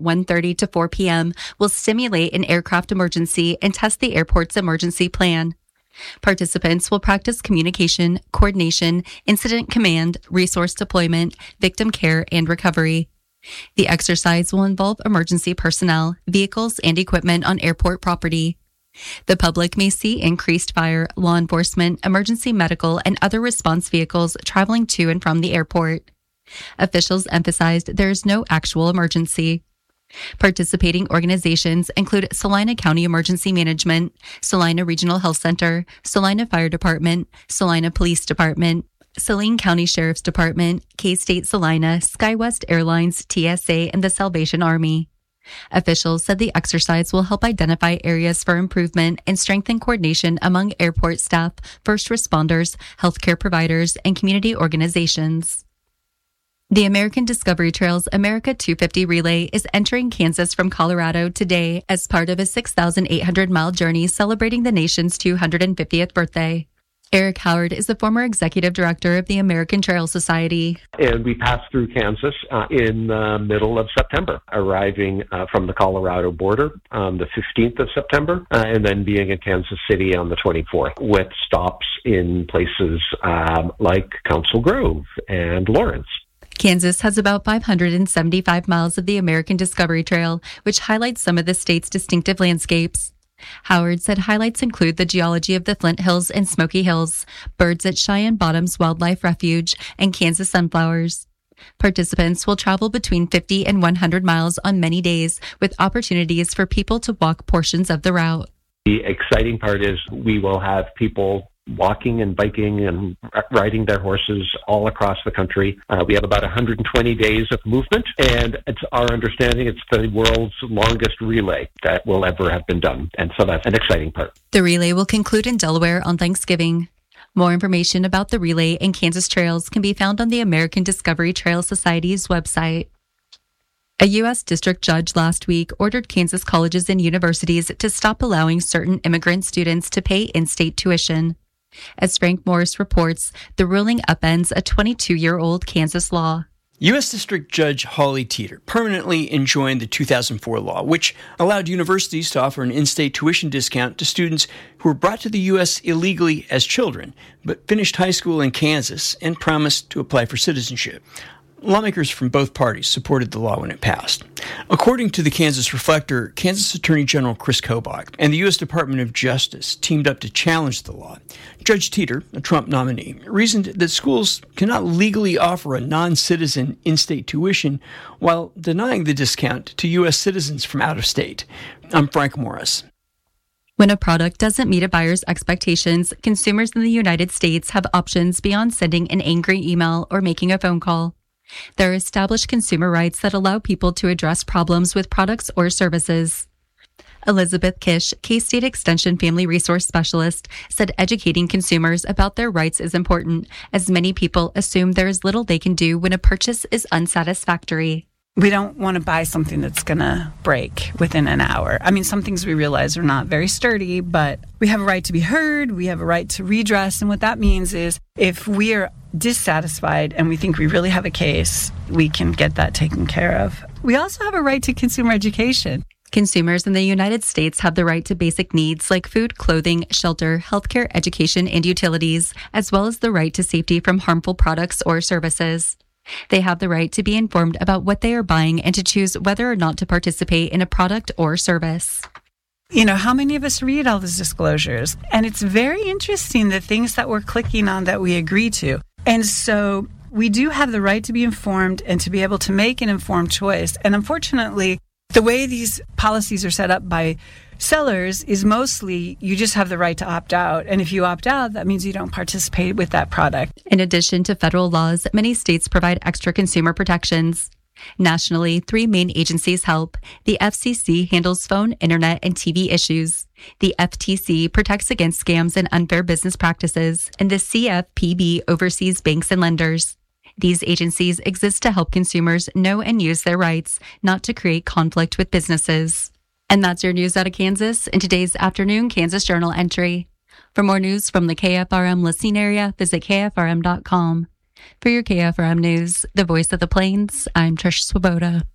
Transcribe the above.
1:30 to 4 p.m. will simulate an aircraft emergency and test the airport's emergency plan. Participants will practice communication, coordination, incident command, resource deployment, victim care, and recovery. The exercise will involve emergency personnel, vehicles, and equipment on airport property. The public may see increased fire, law enforcement, emergency medical, and other response vehicles traveling to and from the airport. Officials emphasized there is no actual emergency. Participating organizations include Salina County Emergency Management, Salina Regional Health Center, Salina Fire Department, Salina Police Department, Saline County Sheriff's Department, K-State Salina, SkyWest Airlines, TSA, and the Salvation Army. Officials said the exercise will help identify areas for improvement and strengthen coordination among airport staff, first responders, healthcare providers, and community organizations. The American Discovery Trail's America 250 Relay is entering Kansas from Colorado today as part of a 6,800-mile journey celebrating the nation's 250th birthday. Eric Howard is the former executive director of the American Trail Society. And we passed through Kansas in the middle of September, arriving from the Colorado border on the 15th of September, and then being in Kansas City on the 24th, with stops in places like Council Grove and Lawrence. Kansas has about 575 miles of the American Discovery Trail, which highlights some of the state's distinctive landscapes. Howard said highlights include the geology of the Flint Hills and Smoky Hills, birds at Cheyenne Bottoms Wildlife Refuge, and Kansas sunflowers. Participants will travel between 50 and 100 miles on many days, with opportunities for people to walk portions of the route. The exciting part is we will have people walking and biking and riding their horses all across the country. We have about 120 days of movement, and it's our understanding it's the world's longest relay that will ever have been done. And so that's an exciting part. The relay will conclude in Delaware on Thanksgiving. More information about the relay and Kansas trails can be found on the American Discovery Trail Society's website. A U.S. district judge last week ordered Kansas colleges and universities to stop allowing certain immigrant students to pay in-state tuition. As Frank Morris reports, the ruling upends a 22-year-old Kansas law. U.S. District Judge Holly Teeter permanently enjoined the 2004 law, which allowed universities to offer an in-state tuition discount to students who were brought to the U.S. illegally as children, but finished high school in Kansas and promised to apply for citizenship. Lawmakers from both parties supported the law when it passed. According to the Kansas Reflector, Kansas Attorney General Chris Kobach and the U.S. Department of Justice teamed up to challenge the law. Judge Teeter, a Trump nominee, reasoned that schools cannot legally offer a non-citizen in-state tuition while denying the discount to U.S. citizens from out of state. I'm Frank Morris. When a product doesn't meet a buyer's expectations, consumers in the United States have options beyond sending an angry email or making a phone call. There are established consumer rights that allow people to address problems with products or services. Elizabeth Kish, K-State Extension Family Resource Specialist, said educating consumers about their rights is important, as many people assume there is little they can do when a purchase is unsatisfactory. We don't want to buy something that's going to break within an hour. I mean, some things we realize are not very sturdy, but we have a right to be heard. We have a right to redress. And what that means is if we are dissatisfied and we think we really have a case, we can get that taken care of. We also have a right to consumer education. Consumers in the United States have the right to basic needs like food, clothing, shelter, healthcare, education, and utilities, as well as the right to safety from harmful products or services. They have the right to be informed about what they are buying and to choose whether or not to participate in a product or service. You know, how many of us read all these disclosures? And it's very interesting the things that we're clicking on that we agree to. And so we do have the right to be informed and to be able to make an informed choice. And unfortunately, the way these policies are set up by sellers is mostly you just have the right to opt out. And if you opt out, that means you don't participate with that product. In addition to federal laws, many states provide extra consumer protections. Nationally, 3 main agencies help. The FCC handles phone, internet, and TV issues. The FTC protects against scams and unfair business practices. And the CFPB oversees banks and lenders. These agencies exist to help consumers know and use their rights, not to create conflict with businesses. And that's your news out of Kansas in today's afternoon Kansas Journal entry. For more news from the KFRM listening area, visit KFRM.com. For your KFRM news, the voice of the plains, I'm Trish Swoboda.